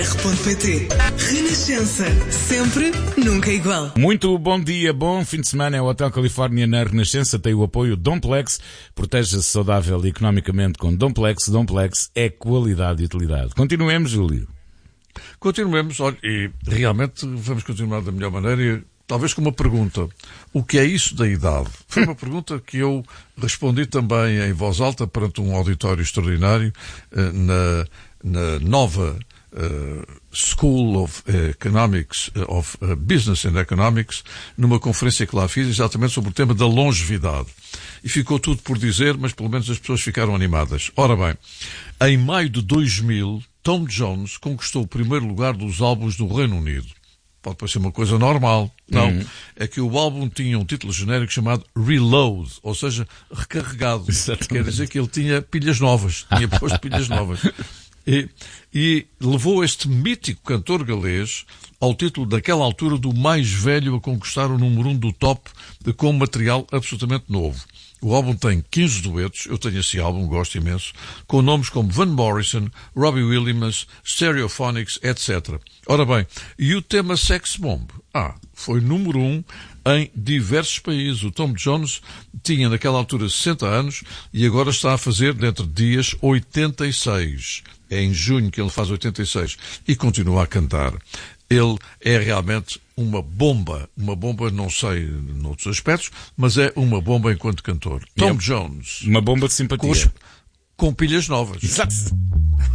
R.pt. Renascença. Sempre, nunca igual. Muito bom dia, bom fim de semana. É o Hotel Califórnia na Renascença. Tem o apoio Domplex. Proteja-se saudável e economicamente com Domplex. Domplex é qualidade e utilidade. Continuemos, Júlio. Continuemos, olha, e realmente vamos continuar da melhor maneira, talvez com uma pergunta. O que é isso da idade? Foi uma pergunta que eu respondi também em voz alta perante um auditório extraordinário na nova School of Economics, of Business and Economics, numa conferência que lá fiz exatamente sobre o tema da longevidade. E ficou tudo por dizer, mas pelo menos as pessoas ficaram animadas. Ora bem, em maio de 2000, Tom Jones conquistou o primeiro lugar dos álbuns do Reino Unido. Pode parecer uma coisa normal. Não. É que o álbum tinha um título genérico chamado Reload, ou seja, recarregado. Exatamente. Quer dizer que ele tinha pilhas novas. Tinha posto pilhas novas. E levou este mítico cantor galês ao título daquela altura do mais velho a conquistar o número 1 do top com material absolutamente novo. O álbum tem 15 duetos, eu tenho esse álbum, gosto imenso, com nomes como Van Morrison, Robbie Williams, Stereophonics, etc. Ora bem, e o tema Sex Bomb? Foi número 1 em diversos países. O Tom Jones tinha naquela altura 60 anos e agora está a fazer, dentro de dias, 86. É em junho que ele faz 86 e continua a cantar. Ele é realmente uma bomba não sei noutros aspectos, mas é uma bomba enquanto cantor. Tom Jones. Uma bomba de simpatia. Com pilhas novas. Exato.